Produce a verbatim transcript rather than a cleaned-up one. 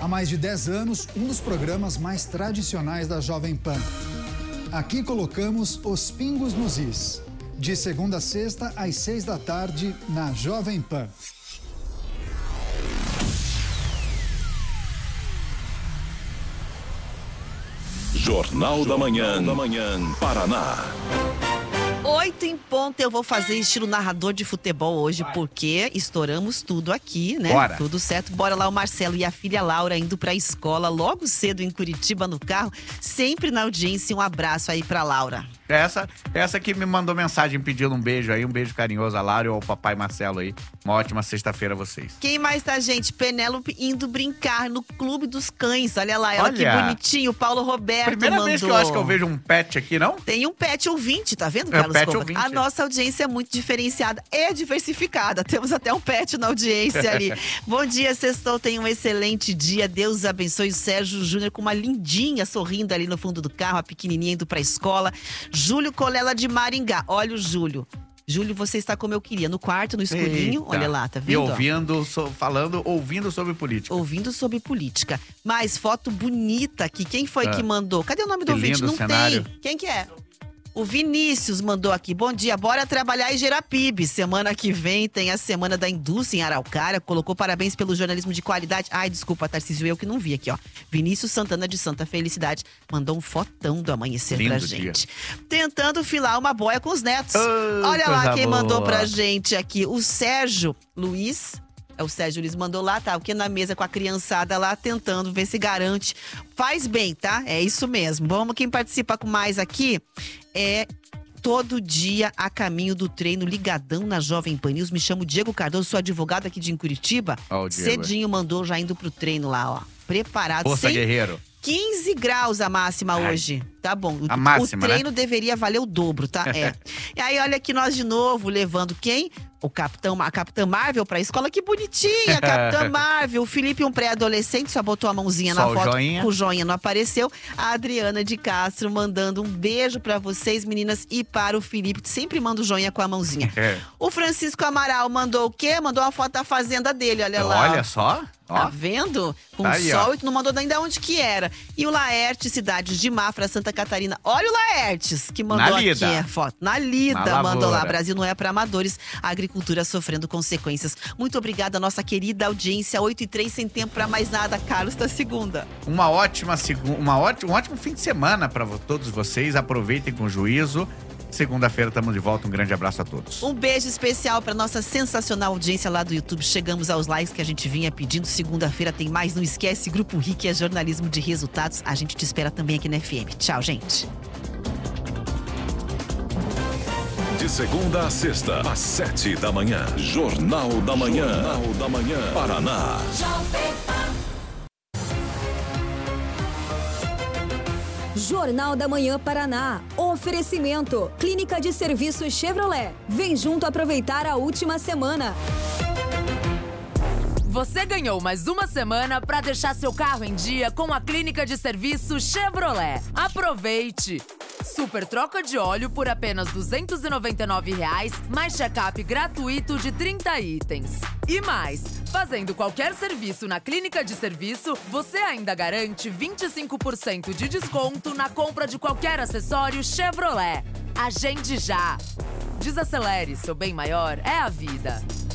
mais de dez anos, um dos programas mais tradicionais da Jovem Pan. Aqui colocamos os pingos nos is. De segunda a sexta, às seis da tarde, na Jovem Pan. Jornal da Manhã, da Manhã, Paraná. Oito em ponto, eu vou fazer estilo narrador de futebol hoje, porque estouramos tudo aqui, né? Bora. Tudo certo. Bora lá, o Marcelo e a filha Laura indo pra escola logo cedo em Curitiba no carro, sempre na audiência. Um abraço aí pra Laura. Essa, essa que me mandou mensagem pedindo um beijo aí, um beijo carinhoso a Laura e ao papai Marcelo aí. Uma ótima sexta-feira a vocês. Quem mais tá, gente? Penélope indo brincar no Clube dos Cães. Olha lá, ela Olha. que bonitinho. Paulo Roberto Primeira mandou. vez que eu acho que eu vejo um pet aqui, não? Tem um pet ouvinte, tá vendo, É, Carlos pet Coba? ouvinte. A nossa audiência é muito diferenciada e diversificada. Temos até um pet na audiência ali. Bom dia, sextou, tenha um excelente dia. Deus abençoe o Sérgio Júnior com uma lindinha sorrindo ali no fundo do carro, a pequenininha indo pra escola. Júlio Colela de Maringá. Olha o Júlio. Júlio, você está como eu queria, no quarto, no escurinho. Eita. Olha lá, tá vendo? E ouvindo, so, falando, ouvindo sobre política. Ouvindo sobre política. Mais foto bonita aqui. Quem foi Ah. que mandou? Cadê o nome do Que ouvinte? lindo Não cenário. tem. Quem que é? O Vinícius mandou aqui. Bom dia, bora trabalhar em Gerapibe. Semana que vem tem a Semana da Indústria em Araucária. Colocou parabéns pelo jornalismo de qualidade. Ai, desculpa, Tarcísio, eu que não vi aqui, ó. Vinícius Santana de Santa Felicidade mandou um fotão do amanhecer Lindo pra dia. gente. Tentando filar uma boia com os netos. Oh, Olha lá coisa quem boa. mandou pra gente aqui. O Sérgio Luiz. É o Sérgio Luiz mandou lá, tá? O que na mesa com a criançada lá, tentando ver se garante. Faz bem, tá? É isso mesmo. Vamos, quem participa com mais aqui é todo dia a caminho do treino, ligadão na Jovem Pan News. Me chamo Diego Cardoso, sou advogado aqui de Curitiba. Ó, o Diego. Cedinho mandou já indo pro treino lá, ó. Preparado. Força, Sem guerreiro. quinze graus a máxima Ai. hoje. Tá bom. O, A máxima, o treino deveria valer o dobro, tá? É. E aí, olha aqui nós de novo, levando quem? O Capitão, a Capitã Marvel pra escola. Que bonitinha, Capitã Marvel. O Felipe, um pré-adolescente, só botou a mãozinha Só na o foto. joinha. O joinha não apareceu. A Adriana de Castro mandando um beijo pra vocês, meninas, e para o Felipe. Sempre manda o joinha com a mãozinha. É. O Francisco Amaral mandou o quê? Mandou uma foto da fazenda dele, olha lá. Olha só. Tá Ó. vendo? Com Tá aí, sol ó. e tu não mandou ainda onde que era. E o Laertes, cidades de Mafra, Santa Catarina. Olha o Laertes, que mandou Na aqui lida. a foto. Na lida, Na mandou lá. lavoura. Brasil não é para amadores, a agricultura sofrendo consequências. Muito obrigada, nossa querida audiência. oito e três, sem tempo pra mais nada. Carlos da segunda. Uma ótima segunda, uma ótima, um ótimo fim de semana para todos vocês. Aproveitem com juízo. Segunda-feira estamos de volta. Um grande abraço a todos. Um beijo especial pra nossa sensacional audiência lá do YouTube. Chegamos aos likes que a gente vinha pedindo. Segunda-feira tem mais. Não esquece, Grupo R I C é jornalismo de resultados. A gente te espera também aqui na F M. Tchau, gente. De segunda a sexta, às sete da manhã. Jornal da Manhã. Jornal da Manhã, Paraná. Jornal da Manhã Paraná. Oferecimento. Clínica de Serviços Chevrolet. Vem junto aproveitar a última semana. Você ganhou mais uma semana para deixar seu carro em dia com a Clínica de Serviço Chevrolet. Aproveite! Super troca de óleo por apenas duzentos e noventa e nove reais, mais check-up gratuito de trinta itens. E mais, fazendo qualquer serviço na Clínica de Serviço, você ainda garante vinte e cinco por cento de desconto na compra de qualquer acessório Chevrolet. Agende já! Desacelere, seu bem maior é a vida.